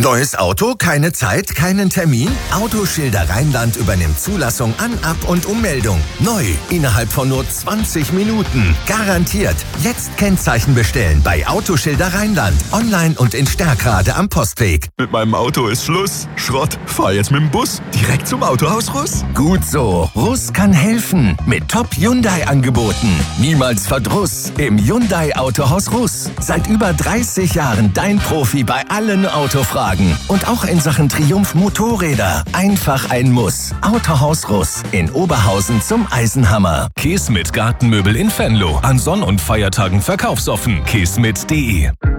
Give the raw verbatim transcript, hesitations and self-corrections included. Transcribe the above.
Neues Auto, keine Zeit, keinen Termin? Autoschilder Rheinland übernimmt Zulassung an, Ab- und Ummeldung. Neu, innerhalb von nur zwanzig Minuten. Garantiert. Jetzt Kennzeichen bestellen bei Autoschilder Rheinland. Online und in Stärkrade am Postweg. Mit meinem Auto ist Schluss. Schrott. Fahr jetzt mit dem Bus direkt zum Autohaus Russ. Gut so. Russ kann helfen. Mit Top-Hyundai-Angeboten. Niemals Verdruss. Im Hyundai Autohaus Russ. Seit über dreißig Jahren dein Profi bei allen Autofragen. Und auch in Sachen Triumph Motorräder. Einfach ein Muss. Autohaus Russ. In Oberhausen zum Eisenhammer. Kesmit Gartenmöbel in Venlo. An Sonn- und Feiertagen verkaufsoffen. kesmit punkt de